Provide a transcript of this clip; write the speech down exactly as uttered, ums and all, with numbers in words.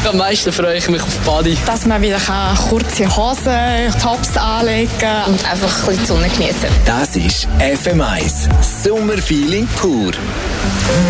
Am meisten freue ich mich auf Body. Dass man wieder kann kurze Hosen, Tops anlegen und einfach ein bisschen die Sonne genießen. Das ist F M eins. Sommerfeeling pur.